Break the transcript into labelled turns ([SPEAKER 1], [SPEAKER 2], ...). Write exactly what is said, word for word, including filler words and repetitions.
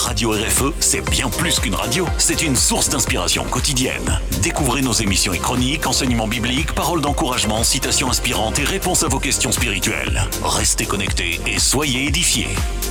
[SPEAKER 1] Radio R F E, c'est bien plus qu'une radio, c'est une source d'inspiration quotidienne. Découvrez nos émissions et chroniques, enseignements bibliques, paroles d'encouragement, citations inspirantes et réponses à vos questions spirituelles. Restez connectés et soyez édifiés.